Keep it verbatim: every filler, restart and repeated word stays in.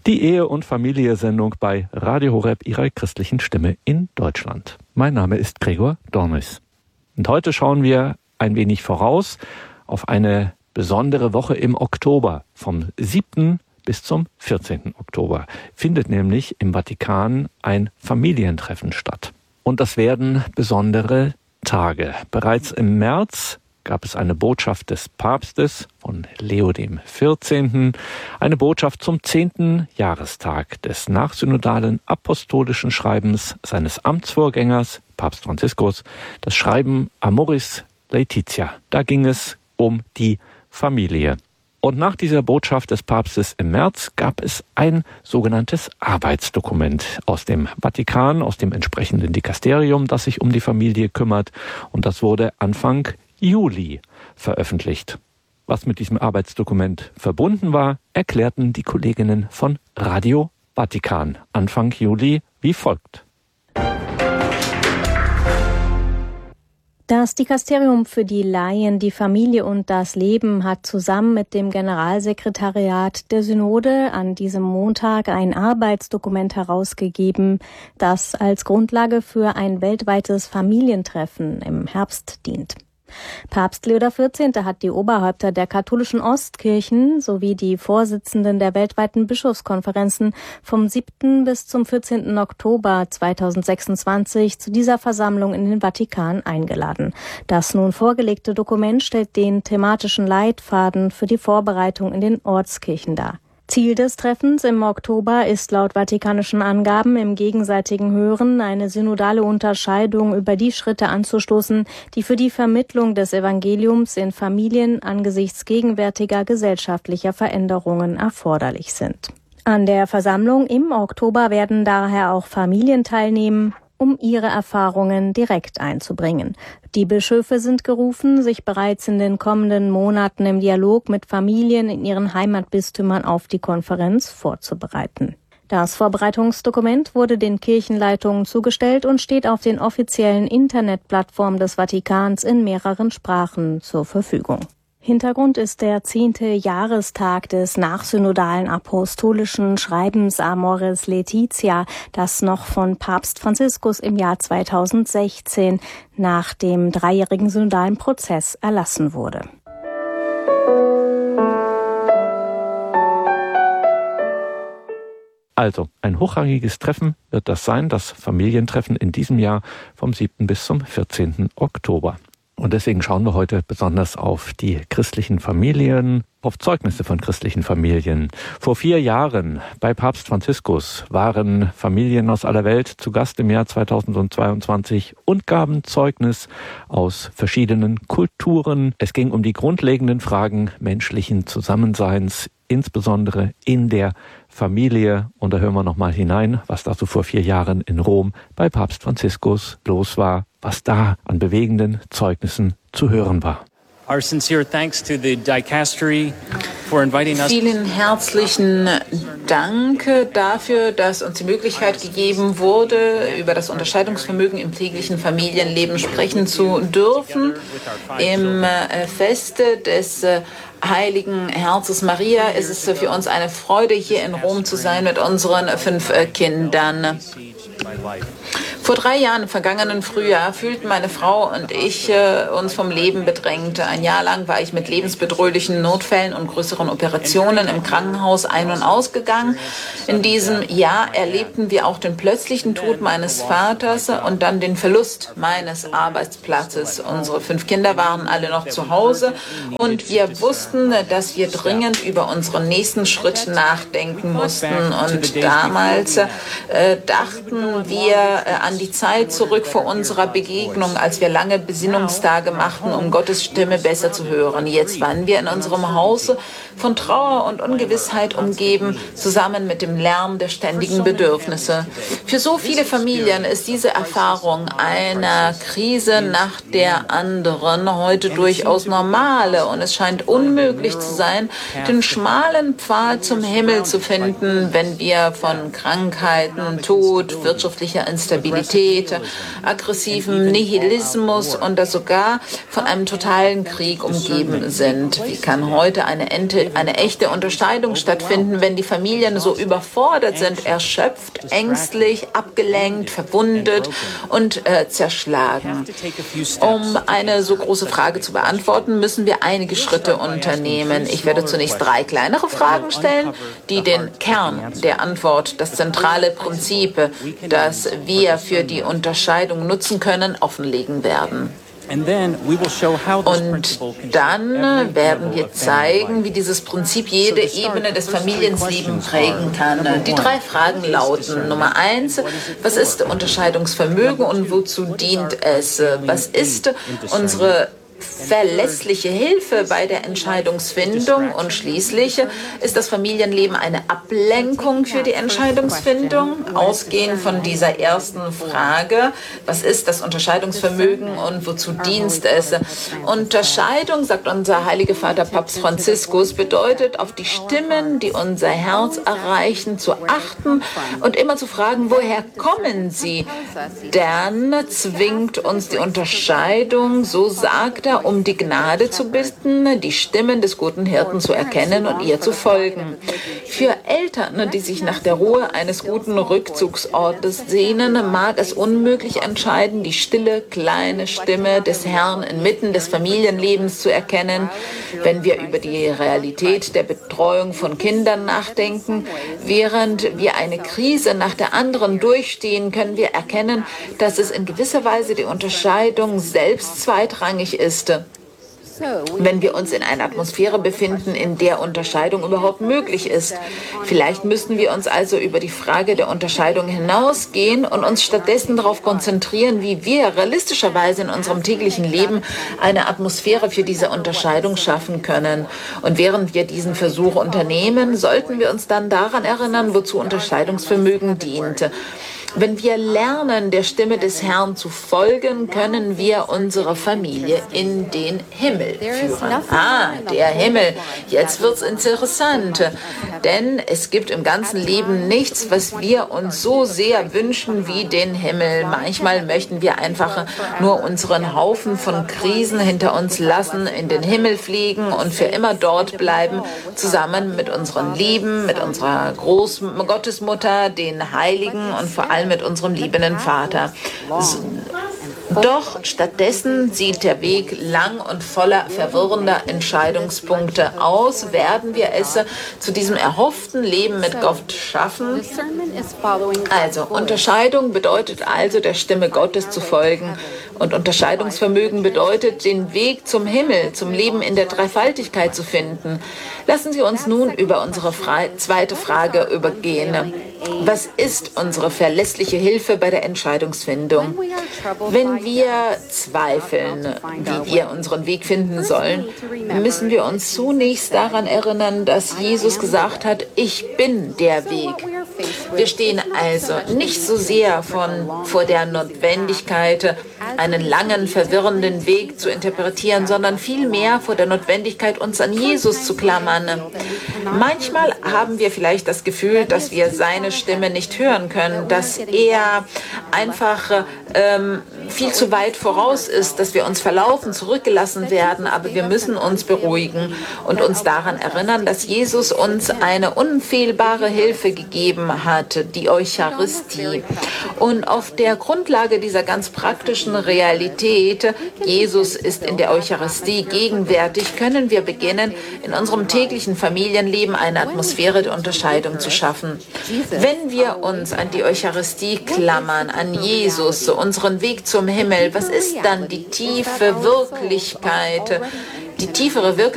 Die Ehe- und Familie-Sendung bei Radio Horeb, ihrer christlichen Stimme in Deutschland. Mein Name ist Gregor Dornis. Und heute schauen wir ein wenig voraus auf eine besondere Woche im Oktober. Vom siebten bis zum vierzehnten Oktober findet nämlich im Vatikan ein Familientreffen statt. Und das werden besondere Tage. Bereits im März gab es eine Botschaft des Papstes von Leo dem vierzehnten, eine Botschaft zum zehnten Jahrestag des nachsynodalen apostolischen Schreibens seines Amtsvorgängers, Papst Franziskus, das Schreiben Amoris Laetitia. Da ging es um die Familie. Und nach dieser Botschaft des Papstes im März gab es ein sogenanntes Arbeitsdokument aus dem Vatikan, aus dem entsprechenden Dikasterium, das sich um die Familie kümmert. Und das wurde Anfang Juli veröffentlicht. Was mit diesem Arbeitsdokument verbunden war, erklärten die Kolleginnen von Radio Vatikan Anfang Juli wie folgt. Das Dikasterium für die Laien, die Familie und das Leben hat zusammen mit dem Generalsekretariat der Synode an diesem Montag ein Arbeitsdokument herausgegeben, das als Grundlage für ein weltweites Familientreffen im Herbst dient. Papst Leo der vierzehnte hat die Oberhäupter der katholischen Ostkirchen sowie die Vorsitzenden der weltweiten Bischofskonferenzen vom siebten bis zum vierzehnten Oktober zweitausendsechsundzwanzig zu dieser Versammlung in den Vatikan eingeladen. Das nun vorgelegte Dokument stellt den thematischen Leitfaden für die Vorbereitung in den Ortskirchen dar. Ziel des Treffens im Oktober ist laut vatikanischen Angaben im gegenseitigen Hören eine synodale Unterscheidung über die Schritte anzustoßen, die für die Vermittlung des Evangeliums in Familien angesichts gegenwärtiger gesellschaftlicher Veränderungen erforderlich sind. An der Versammlung im Oktober werden daher auch Familien teilnehmen, um ihre Erfahrungen direkt einzubringen. Die Bischöfe sind gerufen, sich bereits in den kommenden Monaten im Dialog mit Familien in ihren Heimatbistümern auf die Konferenz vorzubereiten. Das Vorbereitungsdokument wurde den Kirchenleitungen zugestellt und steht auf den offiziellen Internetplattformen des Vatikans in mehreren Sprachen zur Verfügung. Hintergrund ist der zehnte Jahrestag des nachsynodalen apostolischen Schreibens Amoris Laetitia, das noch von Papst Franziskus im Jahr zweitausendsechzehn nach dem dreijährigen synodalen Prozess erlassen wurde. Also, ein hochrangiges Treffen wird das sein, das Familientreffen in diesem Jahr vom siebten bis zum vierzehnten Oktober. Und deswegen schauen wir heute besonders auf die christlichen Familien, auf Zeugnisse von christlichen Familien. Vor vier Jahren bei Papst Franziskus waren Familien aus aller Welt zu Gast im Jahr zweitausendzweiundzwanzig und gaben Zeugnis aus verschiedenen Kulturen. Es ging um die grundlegenden Fragen menschlichen Zusammenseins, insbesondere in der Familie. Und da hören wir nochmal hinein, was dazu vor vier Jahren in Rom bei Papst Franziskus los war, was da an bewegenden Zeugnissen zu hören war. Our sincere thanks to the dicastery for inviting us. Vielen herzlichen Dank dafür, dass uns die Möglichkeit gegeben wurde, über das Unterscheidungsvermögen im täglichen Familienleben sprechen zu dürfen. Im Feste des Heiligen Herzens Maria ist es für uns eine Freude, hier in Rom zu sein mit unseren fünf Kindern. Vor drei Jahren, im vergangenen Frühjahr, fühlten meine Frau und ich äh, uns vom Leben bedrängt. Ein Jahr lang war ich mit lebensbedrohlichen Notfällen und größeren Operationen im Krankenhaus ein- und ausgegangen. In diesem Jahr erlebten wir auch den plötzlichen Tod meines Vaters und dann den Verlust meines Arbeitsplatzes. Unsere fünf Kinder waren alle noch zu Hause und wir wussten, dass wir dringend über unseren nächsten Schritt nachdenken mussten. Und damals äh, dachten wir äh, an die Zeit zurück vor unserer Begegnung, als wir lange Besinnungstage machten, um Gottes Stimme besser zu hören. Jetzt waren wir in unserem Haus von Trauer und Ungewissheit umgeben, zusammen mit dem Lärm der ständigen Bedürfnisse. Für so viele Familien ist diese Erfahrung einer Krise nach der anderen heute durchaus normale und es scheint unmöglich zu sein, den schmalen Pfad zum Himmel zu finden, wenn wir von Krankheiten, Tod, wirtschaftlicher Instabilität Kriminalität, aggressivem Nihilismus und das sogar von einem totalen Krieg umgeben sind. Wie kann heute eine, Ente, eine echte Unterscheidung stattfinden, wenn die Familien so überfordert sind, erschöpft, ängstlich, abgelenkt, verwundet und äh, zerschlagen? Um eine so große Frage zu beantworten, müssen wir einige Schritte unternehmen. Ich werde zunächst drei kleinere Fragen stellen, die den Kern der Antwort, das zentrale Prinzip, das wir für die Unterscheidung nutzen können, offenlegen werden. Und dann werden wir zeigen, wie dieses Prinzip jede Ebene des Familienlebens prägen kann. Die drei Fragen lauten: Nummer eins, was ist Unterscheidungsvermögen und wozu dient es? Was ist unsere verlässliche Hilfe bei der Entscheidungsfindung? Und schließlich, ist das Familienleben eine Ablenkung für die Entscheidungsfindung? Ausgehend von dieser ersten Frage, was ist das Unterscheidungsvermögen und wozu dient es? Unterscheidung, sagt unser heiliger Vater Papst Franziskus, bedeutet, auf die Stimmen, die unser Herz erreichen, zu achten und immer zu fragen, woher kommen sie? Dann zwingt uns die Unterscheidung, so sagt er, um die Gnade zu bitten, die Stimmen des guten Hirten zu erkennen und ihr zu folgen. Für Eltern, die sich nach der Ruhe eines guten Rückzugsortes sehnen, mag es unmöglich entscheiden, die stille, kleine Stimme des Herrn inmitten des Familienlebens zu erkennen. Wenn wir über die Realität der Betreuung von Kindern nachdenken, während wir eine Krise nach der anderen durchstehen, können wir erkennen, dass es in gewisser Weise die Unterscheidung selbst zweitrangig ist. Wenn wir uns in einer Atmosphäre befinden, in der Unterscheidung überhaupt möglich ist. Vielleicht müssten wir uns also über die Frage der Unterscheidung hinausgehen und uns stattdessen darauf konzentrieren, wie wir realistischerweise in unserem täglichen Leben eine Atmosphäre für diese Unterscheidung schaffen können. Und während wir diesen Versuch unternehmen, sollten wir uns dann daran erinnern, wozu Unterscheidungsvermögen dient. Wenn wir lernen, der Stimme des Herrn zu folgen, können wir unsere Familie in den Himmel führen. Ah, der Himmel. Jetzt wird's interessant. Denn es gibt im ganzen Leben nichts, was wir uns so sehr wünschen wie den Himmel. Manchmal möchten wir einfach nur unseren Haufen von Krisen hinter uns lassen, in den Himmel fliegen und für immer dort bleiben, zusammen mit unseren Lieben, mit unserer Groß Gottesmutter, den Heiligen und vor allem mit unserem liebenden Vater. Doch stattdessen sieht der Weg lang und voller verwirrender Entscheidungspunkte aus. Werden wir es zu diesem erhofften Leben mit Gott schaffen? Also, Unterscheidung bedeutet also, der Stimme Gottes zu folgen. Und Unterscheidungsvermögen bedeutet, den Weg zum Himmel, zum Leben in der Dreifaltigkeit zu finden. Lassen Sie uns nun über unsere zweite Frage übergehen. Was ist unsere verlässliche Hilfe bei der Entscheidungsfindung? Wenn wir zweifeln, wie wir unseren Weg finden sollen, müssen wir uns zunächst daran erinnern, dass Jesus gesagt hat, ich bin der Weg. Wir stehen also nicht so sehr von, vor der Notwendigkeit, einen langen, verwirrenden Weg zu interpretieren, sondern vielmehr vor der Notwendigkeit, uns an Jesus zu klammern. Manchmal haben wir vielleicht das Gefühl, dass wir seine Stimme nicht hören können, dass er einfach ähm, viel zu weit voraus ist, dass wir uns verlaufen, zurückgelassen werden, aber wir müssen uns beruhigen und uns daran erinnern, dass Jesus uns eine unfehlbare Hilfe gegeben hat, die Eucharistie. Und auf der Grundlage dieser ganz praktischen Realität, Jesus ist in der Eucharistie gegenwärtig, können wir beginnen, in unserem täglichen Familienleben eine Atmosphäre der Unterscheidung zu schaffen. Wenn wir uns an die Eucharistie klammern, an Jesus, unseren Weg zum Himmel, was ist dann die tiefe Wirklichkeit, die tiefere Wirklichkeit,